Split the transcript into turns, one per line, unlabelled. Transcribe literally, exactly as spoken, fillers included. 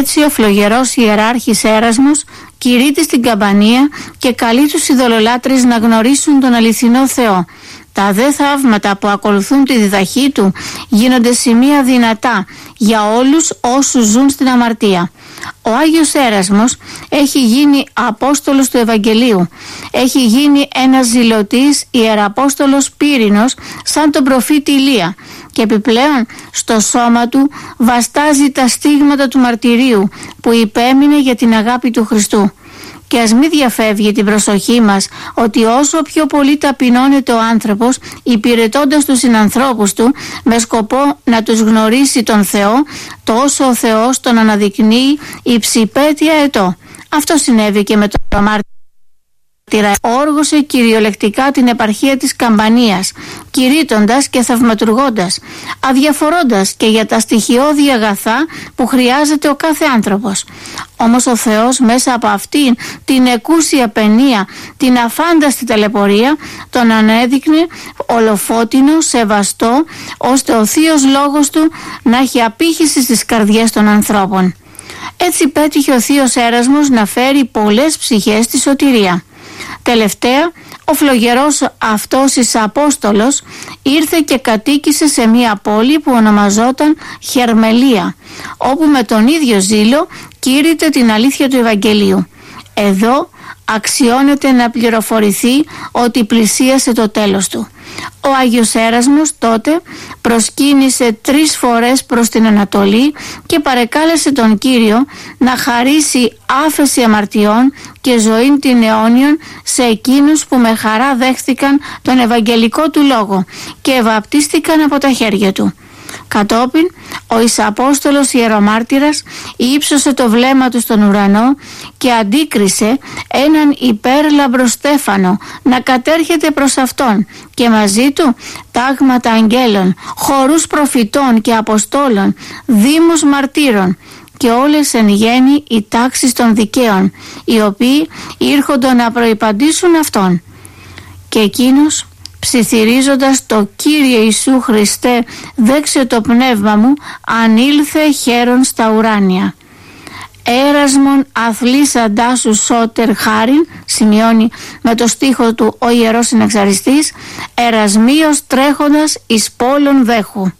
Έτσι ο φλογερός ιεράρχης Έρασμος κηρύττει στην Καμπανία και καλεί τους ειδωλολάτρες να γνωρίσουν τον αληθινό Θεό. Τα δε θαύματα που ακολουθούν τη διδαχή του γίνονται σημεία δυνατά για όλους όσους ζουν στην αμαρτία. Ο Άγιος Έρασμος έχει γίνει Απόστολος του Ευαγγελίου. Έχει γίνει ένας ζηλωτής Ιεραπόστολος πύρινος σαν τον προφήτη Ηλία και επιπλέον στο σώμα του βαστάζει τα στίγματα του μαρτυρίου που υπέμεινε για την αγάπη του Χριστού. Και ας μην διαφεύγει την προσοχή μας ότι όσο πιο πολύ ταπεινώνεται ο άνθρωπος υπηρετώντας τους συνανθρώπους του με σκοπό να τους γνωρίσει τον Θεό, τόσο ο Θεός τον αναδεικνύει υψηπέτεια ετώ. Αυτό συνέβη και με τον αμάρτηρα. Όργωσε κυριολεκτικά την επαρχία της Καμπανίας, κηρύττοντας και θαυματουργώντας, αδιαφορώντας και για τα στοιχειώδη αγαθά που χρειάζεται ο κάθε άνθρωπος. Όμως ο Θεός μέσα από αυτήν την εκούσια παινία, την αφάνταστη ταλαιπωρία, τον ανέδειχνε ολοφώτινο, σεβαστό, ώστε ο θείος λόγος του να έχει απήχηση στις καρδιές των ανθρώπων. Έτσι πέτυχε ο θείος Έρασμος να φέρει πολλές ψυχές στη σωτηρία. Τελευταία, ο φλογερός αυτός εις Απόστολος ήρθε και κατοίκησε σε μία πόλη που ονομαζόταν Χερμελία, όπου με τον ίδιο ζήλο κήρυτε την αλήθεια του Ευαγγελίου. Εδώ αξιώνεται να πληροφορηθεί ότι πλησίασε το τέλος του. Ο Άγιος Έρασμος τότε προσκύνησε τρεις φορές προς την Ανατολή και παρεκάλεσε τον Κύριο να χαρίσει άφεση αμαρτιών και ζωήν την αιώνιον σε εκείνους που με χαρά δέχθηκαν τον Ευαγγελικό του λόγο και βαπτίστηκαν από τα χέρια του. Κατόπιν ο Ισαπόστολος ιερομάρτυρας ύψωσε το βλέμμα του στον ουρανό και αντίκρισε έναν υπέρλαμπρο στέφανο να κατέρχεται προς αυτόν και μαζί του τάγματα αγγέλων, χορούς προφητών και αποστόλων, δήμους μαρτύρων και όλες εν γέννη οι τάξεις των δικαίων, οι οποίοι ήρχοντο να προϋπαντήσουν αυτόν. Και εκείνος, ψιθυρίζοντας το «Κύριε Ιησού Χριστέ, δέξε το πνεύμα μου, ανήλθε χαίρον στα ουράνια». Έρασμον αθλής αντάσου σώτερ χάριν, σημειώνει με το στίχο του ο Ιερός Συναξαριστής, ερασμίος τρέχοντας εις πόλων δέχου.